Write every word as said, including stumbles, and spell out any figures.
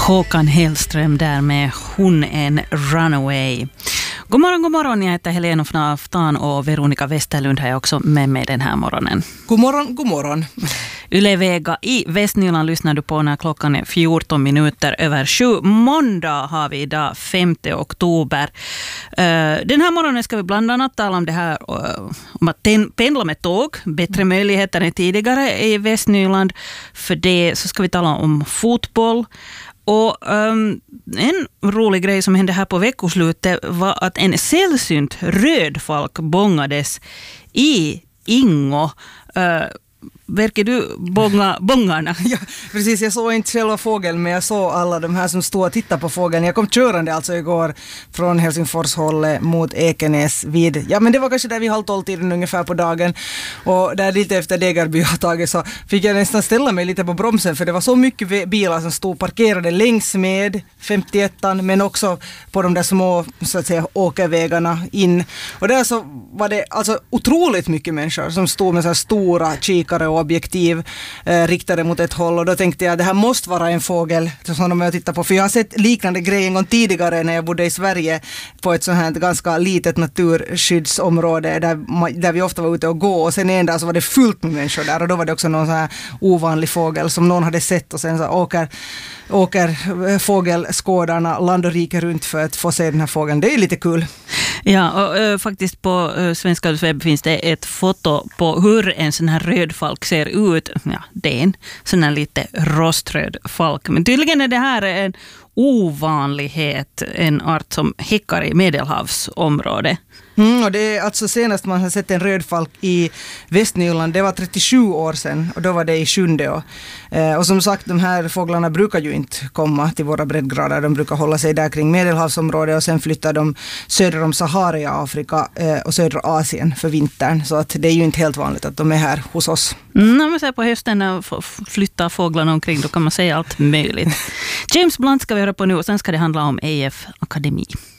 Håkan Hellström där med Hon en runaway. God morgon, god morgon. Jag heter Helena från Aftan och Veronica Westerlund har jag också med mig den här morgonen. God morgon, god morgon. Yle Vega i Västnyland lyssnar du på när klockan är fjorton minuter över sju. Måndag har vi idag, femte oktober. Den här morgonen ska vi bland annat tala om det här om att pendla med tåg. Bättre möjligheter än tidigare i Västnyland. För det så ska vi tala om fotboll. Och um, en rolig grej som hände här på veckoslutet var att en sällsynt rödfalk bångades i Ingo. Uh, Verkar du bånga, bångarna? Ja, precis. Jag såg inte själva fågeln, men jag såg alla de här som stod och tittade på fågeln. Jag kom körande alltså igår från Helsingfors hållet mot Ekenäs vid, ja men det var kanske där vid halv tolv-tiden ungefär på dagen. Och där lite efter Degerby har tagit så fick jag nästan ställa mig lite på bromsen, för det var så mycket bilar som stod parkerade längs med femtioettan, men också på de där små så att säga åkervägarna in. Och där så var det alltså otroligt mycket människor som stod med så här stora kikare och objektiv eh, riktade mot ett håll, och då tänkte jag att det här måste vara en fågel som de jag tittar på, för jag har sett liknande grejer en gång tidigare när jag bodde i Sverige på ett sånt här ganska litet naturskyddsområde där, där vi ofta var ute och gå, och sen en dag så var det fullt med människor där, och då var det också någon sån här ovanlig fågel som någon hade sett, och sen så åker, åker fågelskådarna land och rike runt för att få se den här fågeln. Det är lite kul. Ja, och ö, faktiskt på ö, Svenska webb finns det ett foto på hur en sån här röd falk ser ut. Ja, det är en sån här lite roströd falk. Men tydligen är det här en ovanlighet, en art som häckar i Medelhavsområdet. Mm, och det är alltså senast man har sett en rödfalk i Västnyland, det var trettiosju år sedan, och då var det i sjunde år. Eh, och som sagt, de här fåglarna brukar ju inte komma till våra breddgrader, de brukar hålla sig där kring Medelhavsområdet, och sen flyttar de söder om Sahara i Afrika eh, och södra Asien för vintern, så att det är ju inte helt vanligt att de är här hos oss. Mm, när man säger på hösten när flyttar fåglarna omkring, då kan man säga allt möjligt. James Blunt ska vi höra på nu, och sen ska det handla om A F Akademi.